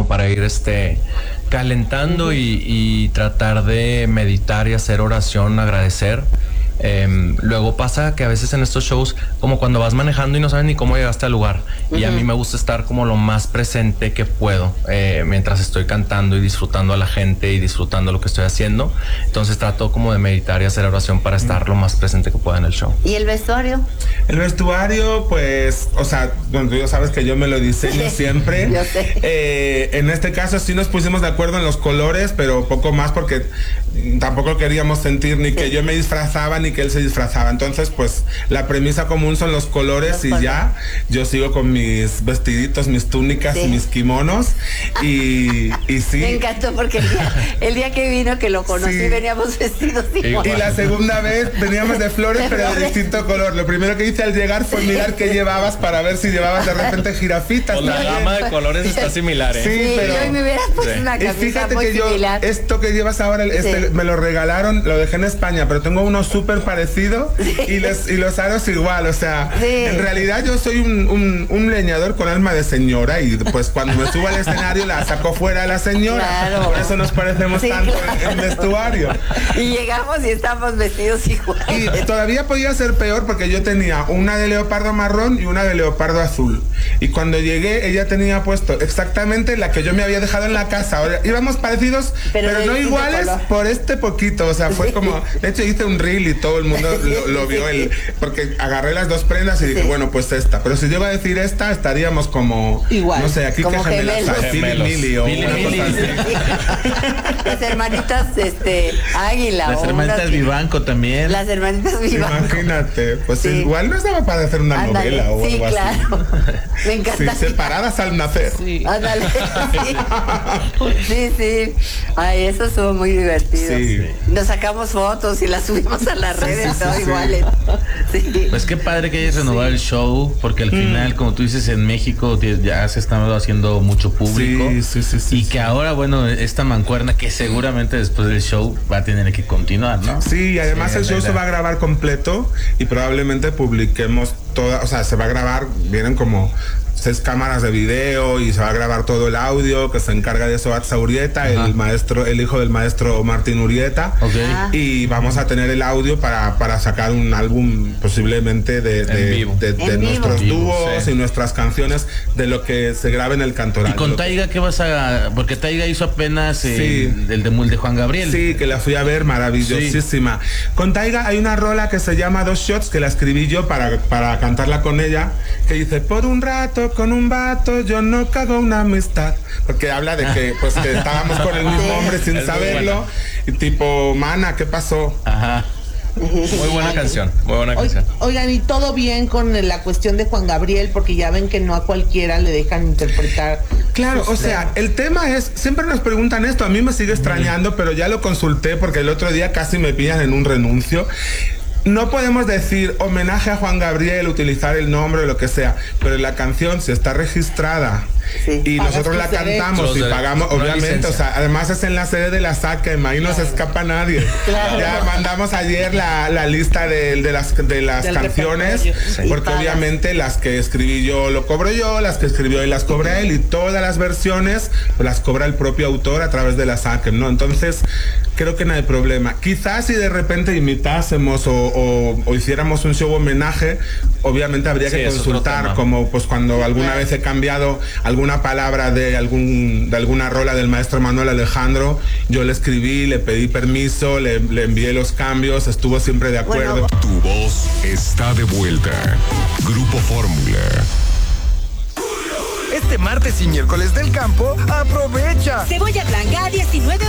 para ir calentando y tratar de meditar y hacer oración, agradecer. Luego pasa que a veces en estos shows, como cuando vas manejando y no sabes ni cómo llegaste al lugar, y a mí me gusta estar como lo más presente que puedo mientras estoy cantando y disfrutando a la gente y disfrutando lo que estoy haciendo. Entonces trato como de meditar y hacer oración para estar lo más presente que pueda en el show. ¿Y el vestuario? El vestuario, pues, o sea, bueno, tú ya sabes que yo me lo diseño siempre. Yo sé. En este caso sí nos pusimos de acuerdo en los colores, pero poco más porque tampoco queríamos sentir ni que yo me disfrazaba ni que él se disfrazaba. Entonces, pues, la premisa común son los colores y ya. Yo sigo con mis vestiditos, mis túnicas y mis kimonos. Y sí. Me encantó porque el día que vino, que lo conocí, veníamos vestidos igual. Y la segunda vez veníamos de flores, pero de distinto color. Lo primero que hice al llegar fue mirar qué llevabas para ver si llevabas de repente jirafitas. Pues la gama de colores está similar, ¿eh? Sí, pero yo me hubiera puesto una camisa fíjate muy que yo, similar. esto que llevas ahora, me lo regalaron, lo dejé en España, pero tengo uno súper parecido y los aros igual. O sea, en realidad yo soy un leñador con alma de señora y pues cuando me subo al escenario la saco fuera a la señora. Claro. Por eso nos parecemos tanto en vestuario. Y llegamos y estamos vestidos igual. Y todavía podía ser peor porque yo tenía una de leopardo marrón y una de leopardo azul. Y cuando llegué, ella tenía puesto exactamente la que yo me había dejado en la casa. Ahora, íbamos parecidos, pero no iguales por poquito. O sea, fue como... De hecho, hice un reel y todo el mundo lo vio. Porque agarré las dos prendas y dije, bueno, pues esta. Pero si yo iba a decir esta, estaríamos como... Igual. No sé, aquí como que Mili o una cosa así. Las hermanitas Águila. Las hermanitas Vivanco también. Las hermanitas Vivanco. Imagínate, pues igual no estaba para hacer una novela o algo claro. así. Me encanta. Sí, separadas al nacer. Sí. Ándale. Sí. Ay, eso estuvo muy divertido. Sí. Nos sacamos fotos y las subimos a las redes, todo iguales. Sí. Pues qué padre que hayas renovado el show, porque al final, como tú dices, en México ya se está haciendo mucho público. Sí. Y que ahora, bueno, esta mancuerna que seguramente después del show va a tener que continuar, ¿no? Sí, y además el show se va a grabar completo y probablemente publiquemos toda, o sea, se va a grabar, vienen como 6 cámaras de video y se va a grabar todo el audio, que se encarga de eso Atza Urieta, el hijo del maestro Martín Urieta. Y vamos a tener el audio para sacar un álbum posiblemente de nuestros dúos y nuestras canciones, de lo que se grabe en el Cantoral. ¿Y con Taiga qué vas a...? Porque Taiga hizo apenas el de Juan Gabriel. Sí, que la fui a ver, maravillosísima. Con Taiga hay una rola que se llama Dos Shots, que la escribí yo para cantarla con ella, que dice: por un rato con un vato yo no cago una amistad, porque habla de que pues que estábamos con el mismo hombre sin saberlo, y tipo, mana, ¿qué pasó? Ajá. Muy buena canción, muy buena canción. Oigan, y todo bien con la cuestión de Juan Gabriel, porque ya ven que no a cualquiera le dejan interpretar. Claro, o sea, el tema es, siempre nos preguntan esto, a mí me sigue extrañando, pero ya lo consulté porque el otro día casi me pillan en un renuncio. No podemos decir homenaje a Juan Gabriel, utilizar el nombre o lo que sea, pero la canción, si está registrada y nosotros la cantamos y pagamos, obviamente, o sea, además es en la sede de la SACEM, ahí no se escapa nadie. Ya mandamos ayer la lista de las canciones, porque obviamente las que escribí yo lo cobro yo, las que escribió él las cobra él, y todas las versiones pues, las cobra el propio autor a través de la SACEM, ¿no? Entonces, creo que no hay problema. Quizás si de repente imitásemos o hiciéramos un show homenaje, obviamente habría que consultar, como pues cuando alguna vez he cambiado alguna palabra de alguna rola del maestro Manuel Alejandro, yo le escribí, le pedí permiso, le envié los cambios, estuvo siempre de acuerdo. Tu voz está de vuelta. Grupo Fórmula. Este martes y miércoles del campo, aprovecha. Cebolla blanca a 19